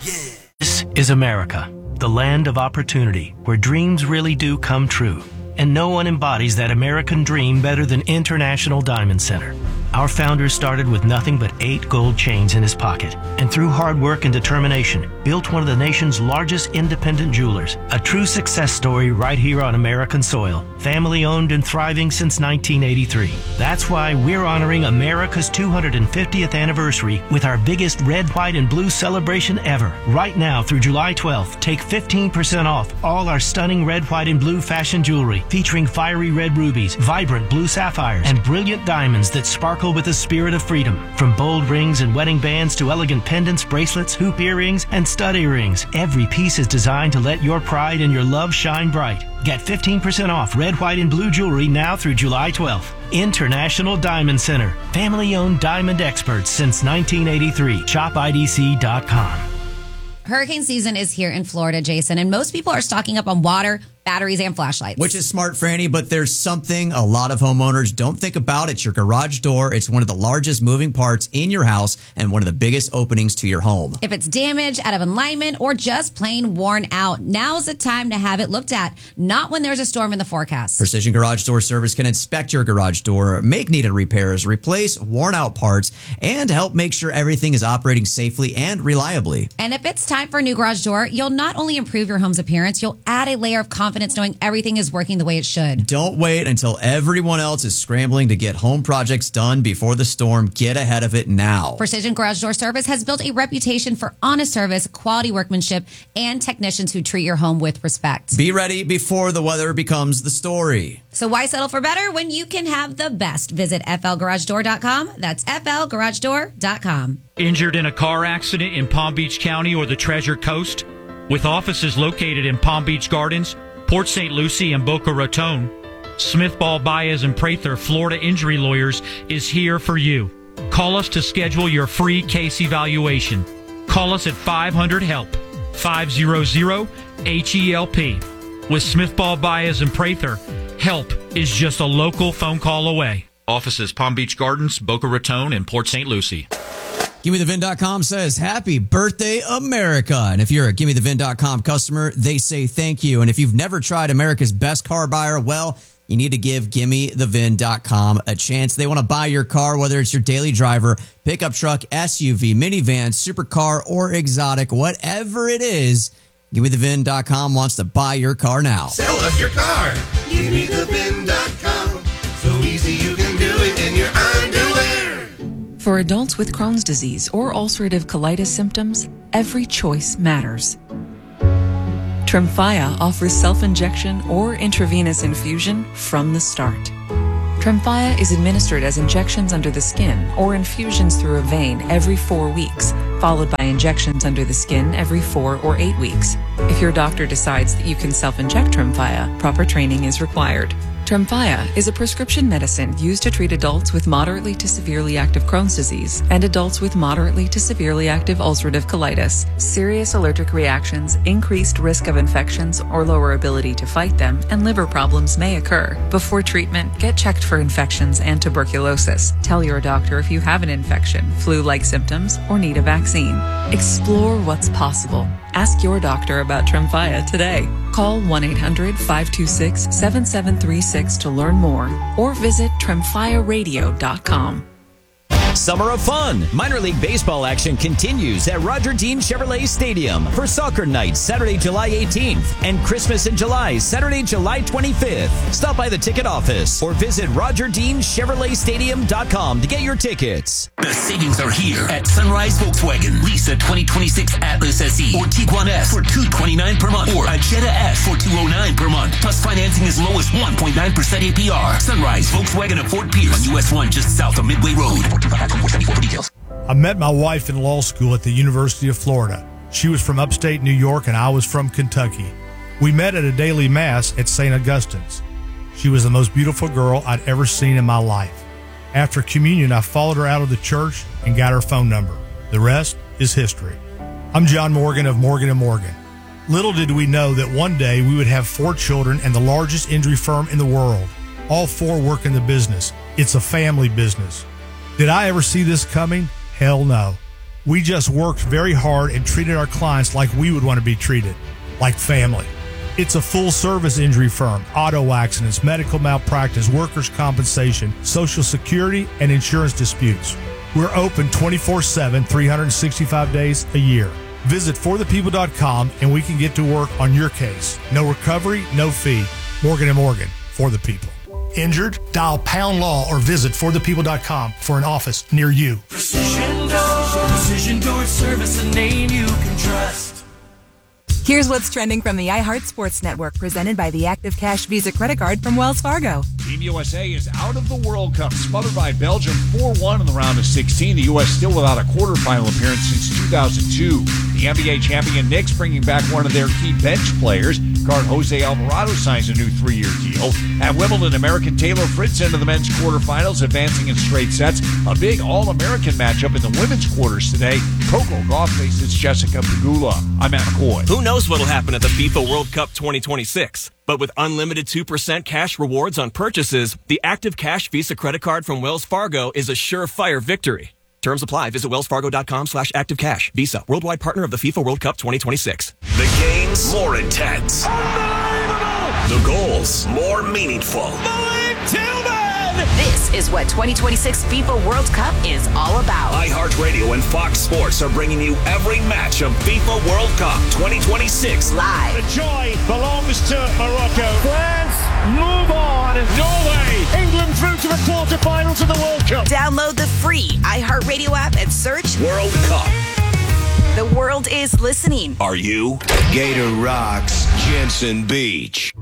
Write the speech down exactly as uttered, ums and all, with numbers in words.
This is America, the land of opportunity, where dreams really do come true. And no one embodies that American dream better than International Diamond Center. Our founder started with nothing but eight gold chains in his pocket, and through hard work and determination, built one of the nation's largest independent jewelers. A true success story right here on American soil. Family owned and thriving since nineteen eighty-three. That's why we're honoring America's two hundred fiftieth anniversary with our biggest red, white, and blue celebration ever. Right now through July twelfth, take fifteen percent off all our stunning red, white, and blue fashion jewelry, featuring fiery red rubies, vibrant blue sapphires, and brilliant diamonds that sparkle with the spirit of freedom. From bold rings and wedding bands to elegant pendants, bracelets, hoop earrings, and stud earrings, every piece is designed to let your pride and your love shine bright. Get fifteen percent off red, white, and blue jewelry now through July twelfth. International Diamond Center. Family-owned diamond experts since nineteen eighty-three. shop I D C dot com. Hurricane season is here in Florida, Jason, and most people are stocking up on water, batteries, and flashlights. Which is smart, Franny, but there's something a lot of homeowners don't think about. It's your garage door. It's one of the largest moving parts in your house and one of the biggest openings to your home. If it's damaged, out of alignment, or just plain worn out, now's the time to have it looked at, not when there's a storm in the forecast. Precision Garage Door Service can inspect your garage door, make needed repairs, replace worn out parts, and help make sure everything is operating safely and reliably. And if it's time for a new garage door, you'll not only improve your home's appearance, you'll add a layer of confidence knowing everything is working the way it should. Don't wait until everyone else is scrambling to get home projects done before the storm. Get ahead of it now. Precision Garage Door Service has built a reputation for honest service, quality workmanship, and technicians who treat your home with respect. Be ready before the weather becomes the story. So why settle for better when you can have the best? Visit F L garage door dot com. That's F L garage door dot com. Injured in a car accident in Palm Beach County or the Treasure Coast? With offices located in Palm Beach Gardens, Port Saint Lucie, and Boca Raton, Smith Ball Baez and Prather Florida Injury Lawyers is here for you. Call us to schedule your free case evaluation. Call us at five hundred HELP, five hundred H E L P. With Smith Ball Baez and Prather, help is just a local phone call away. Offices Palm Beach Gardens, Boca Raton, and Port Saint Lucie. Gimme The Vin dot com says, happy birthday, America. And if you're a Gimme The Vin dot com customer, they say thank you. And if you've never tried America's best car buyer, well, you need to give Gimme The Vin dot com a chance. They want to buy your car, whether it's your daily driver, pickup truck, S U V, minivan, supercar, or exotic, whatever it is. Gimme The Vin dot com wants to buy your car now. Sell us your car. Gimme The Vin dot com. So easy you can do it in your underwear. For adults with Crohn's disease or ulcerative colitis symptoms, every choice matters. Tremfya offers self-injection or intravenous infusion from the start. Tremfya is administered as injections under the skin or infusions through a vein every four weeks, followed by injections under the skin every four or eight weeks. If your doctor decides that you can self-inject Tremfya, proper training is required. Tremfya is a prescription medicine used to treat adults with moderately to severely active Crohn's disease and adults with moderately to severely active ulcerative colitis. Serious allergic reactions, increased risk of infections or lower ability to fight them, and liver problems may occur. Before treatment, get checked for infections and tuberculosis. Tell your doctor if you have an infection, flu-like symptoms, or need a vaccine. Explore what's possible. Ask your doctor about Tremfya today. Call one eight hundred five two six seven seven three six to learn more or visit tremfya radio dot com. Summer of fun. Minor League Baseball action continues at Roger Dean Chevrolet Stadium for Soccer Night, Saturday, July eighteenth, and Christmas in July, Saturday, July twenty-fifth. Stop by the ticket office or visit roger dean chevrolet stadium dot com to get your tickets. The savings are here at Sunrise Volkswagen. Lease a twenty twenty-six Atlas S E or Tiguan S for two hundred twenty-nine dollars per month or a Jetta S for two hundred nine dollars per month. Plus financing as low as one point nine percent A P R. Sunrise Volkswagen of Fort Pierce on U S one just south of Midway Road. I met my wife in law school at the University of Florida. She was from upstate New York and I was from Kentucky. We met at a daily mass at Saint Augustine's. She was the most beautiful girl I'd ever seen in my life. After communion, I followed her out of the church and got her phone number. The rest is history. I'm John Morgan of Morgan and Morgan. Little did we know that one day we would have four children and the largest injury firm in the world. All four work in the business. It's a family business. Did I ever see this coming? Hell no. We just worked very hard and treated our clients like we would want to be treated, like family. It's a full-service injury firm: auto accidents, medical malpractice, workers' compensation, Social Security, and insurance disputes. We're open twenty-four seven, three hundred sixty-five days a year. Visit for the people dot com and we can get to work on your case. No recovery, no fee. Morgan and Morgan, for the people. Injured? Dial pound law or visit for the people dot com for an office near you. Precision Door, Precision Door Service, a name you can trust. Here's what's trending from the iHeart Sports Network, presented by the Active Cash Visa credit card from Wells Fargo. Team U S A is out of the World Cup, smothered by Belgium four one in the round of sixteen. The U S still without a quarterfinal appearance since two thousand two. The N B A champion Knicks bringing back one of their key bench players. Guard Jose Alvarado signs a new three-year deal. At Wimbledon, American Taylor Fritz into the men's quarterfinals, advancing in straight sets. A big All-American matchup in the women's quarters today. Coco Gauff faces Jessica Pegula. I'm Matt McCoy. Who knows what'll happen at the FIFA World Cup twenty twenty-six? But with unlimited two percent cash rewards on purchases, the Active Cash Visa credit card from Wells Fargo is a surefire victory. Terms apply. Visit wellsfargo.com slash activecash. Visa, worldwide partner of the FIFA World Cup twenty twenty-six. The games more intense. The goals more meaningful. This is what twenty twenty-six FIFA World Cup is all about. iHeartRadio and Fox Sports are bringing you every match of FIFA World Cup twenty twenty-six live. The joy belongs to Morocco. France, move on. Norway, England through to the quarterfinals of the World Cup. Download the free iHeartRadio app and search World Cup. The world is listening. Are you? Gator Rocks, Jensen Beach.